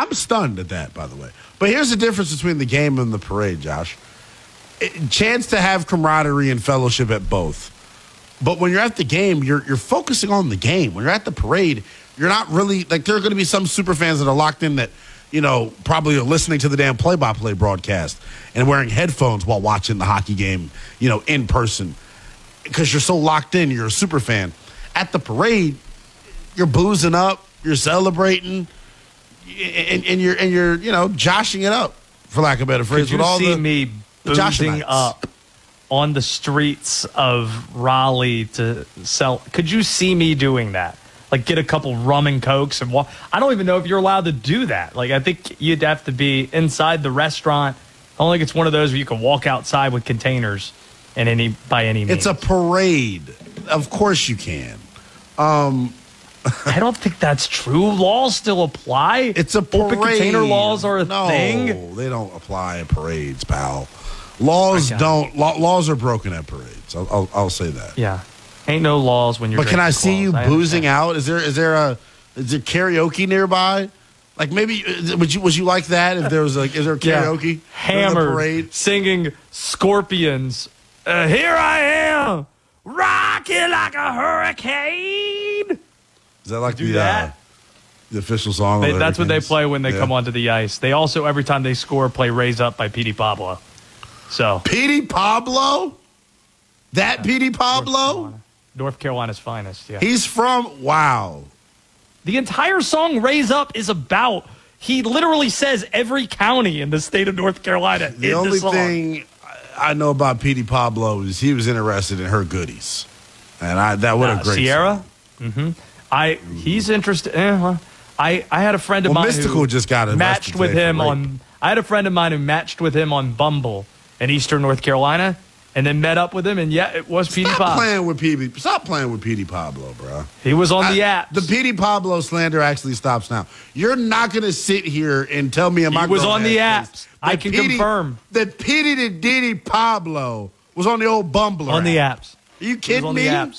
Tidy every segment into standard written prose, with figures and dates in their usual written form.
I'm stunned at that, by the way. But here's the difference between the game and the parade, Josh. Chance to have camaraderie and fellowship at both. But when you're at the game, you're focusing on the game. When you're at the parade, you're not really, like, there are going to be some super fans that are locked in that, you know, probably are listening to the damn play-by-play broadcast and wearing headphones while watching the hockey game, you know, in person. Because you're so locked in, you're a super fan. At the parade, you're boozing up, you're celebrating, and you're you know, joshing it up, for lack of a better phrase. Could you see me boozing up on the streets of Raleigh to sell? Could you see me doing that? Like, get a couple rum and cokes and walk. I don't even know if you're allowed to do that. Like, I think you'd have to be inside the restaurant. I don't think it's one of those where you can walk outside with containers and by any means. It's a parade. Of course you can. I don't think that's true. Laws still apply. It's a parade. Open container laws are a thing. No, they don't apply at parades, pal. Laws don't. Laws are broken at parades. I'll say that. Yeah, ain't no laws when you're. But can I see you boozing out? Is there karaoke nearby? Like, maybe would you like that if there was like, is there karaoke? Hammered parade? Singing Scorpions. Here I am, rocking like a hurricane. Is that like the official song? That's what they play when they come onto the ice. They also, every time they score, play "Raise Up" by Petey Pablo. So Petey Pablo, Petey Pablo, North Carolina's finest. Yeah, he's from wow. The entire song "Raise Up" is about. He literally says every county in the state of North Carolina. The only thing I know about Petey Pablo is he was interested in her goodies, and that would have great Sierra. Mm-hmm. He's interested. I had a friend of mine Mystical who just got matched with him on. I had a friend of mine who matched with him on Bumble in Eastern North Carolina, and then met up with him, and it was Petey Pablo. Stop playing with Petey Pablo, bro. He was on the app. The Petey Pablo slander actually stops now. You're not going to sit here and tell me he was on the apps. I can confirm that Petey the Diddy Pablo was on the old Bumbler on the apps. Are you kidding me? I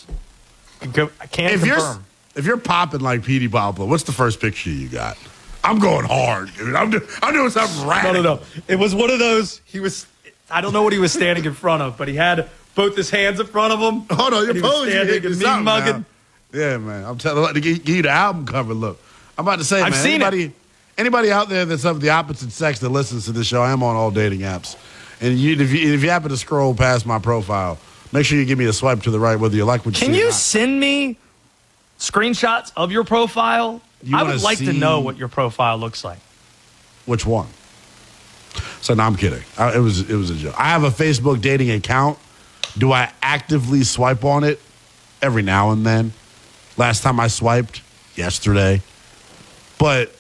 can't confirm. If you're popping like Petey Pablo, what's the first picture you got? I'm going hard, dude. I'm doing something radical. No. It was one of those. I don't know what he was standing in front of, but he had both his hands in front of him. Hold on, you're posing and me mugging. Yeah, man. I'm telling you, to give you the album cover look. I'm about to say, I've seen anybody out there that's of the opposite sex that listens to this show, I am on all dating apps. And if you happen to scroll past my profile, make sure you give me a swipe to the right, whether you like what you see. Can you send me screenshots of your profile? I would like to know what your profile looks like. Which one? So, no, I'm kidding. It was a joke. I have a Facebook dating account. Do I actively swipe on it? Every now and then. Last time I swiped, yesterday. But,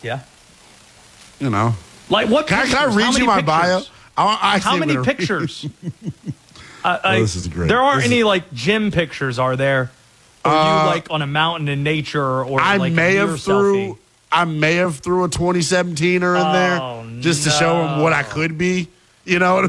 you know. Like what? Can I read you my bio? How many pictures? This is great. There aren't any, like, gym pictures, are there? Or you, like, on a mountain in nature or like a selfie? I may have threw a 2017er in there just to show him what I could be. You know?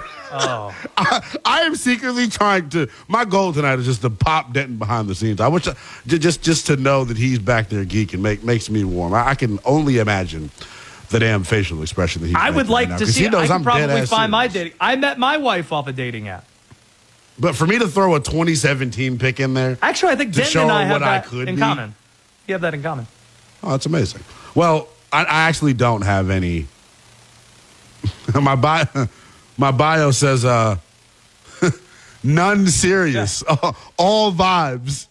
I am secretly trying to. My goal tonight is just to pop Denton behind the scenes. I wish just to know that he's back there geeking makes me warm. I can only imagine the damn facial expression that he's I would like to see. He knows I I'm could probably find my serious. dating. I met my wife off a dating app. But for me to throw a 2017 pick in there, actually, I think Denton and I have that in common. You have that in common. Oh, that's amazing. Well, I actually don't have any. My bio says none serious, all vibes.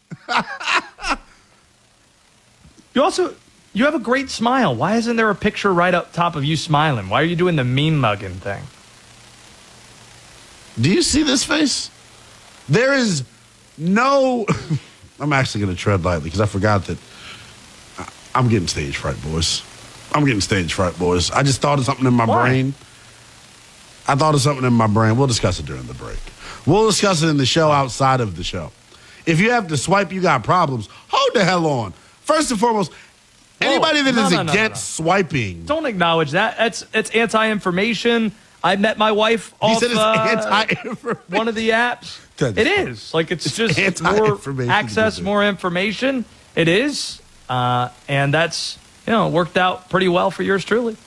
You have a great smile. Why isn't there a picture right up top of you smiling? Why are you doing the mean mugging thing? Do you see this face? There is no. I'm actually going to tread lightly because I forgot that I'm getting stage fright, boys. I just thought of something in my brain. We'll discuss it during the break. We'll discuss it in the show outside of the show. If you have to swipe, you got problems. Hold the hell on. First and foremost, anybody that is against swiping. Don't acknowledge that. It's anti-information. I met my wife off one of the apps. It is. Like, it's just more access, more information. It is. And that's, worked out pretty well for yours truly.